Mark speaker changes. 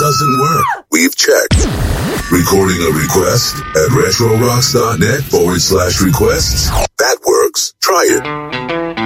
Speaker 1: doesn't work. We've checked. Recording a request at retrorocks.net/requests. That works. Try it.